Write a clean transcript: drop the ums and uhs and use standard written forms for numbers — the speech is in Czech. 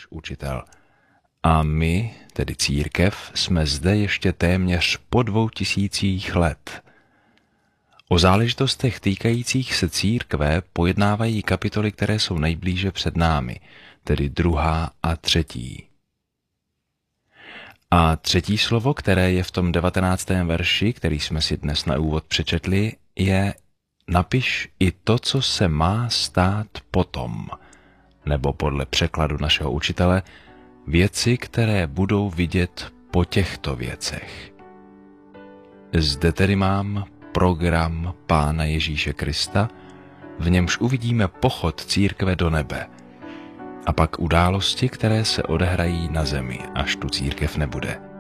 náš učitel. A my, tedy církev, jsme zde ještě téměř po 2000 let. O záležitostech týkajících se církve pojednávají kapitoly, které jsou nejblíže před námi, tedy 2. a 3. A třetí slovo, které je v tom 19. verši, který jsme si dnes na úvod přečetli, je: napiš i to, co se má stát potom, nebo podle překladu našeho učitele, věci, které budou vidět po těchto věcech. Zde tedy mám program Pána Ježíše Krista, v němž uvidíme pochod církve do nebe a pak události, které se odehrají na zemi, až tu církev nebude.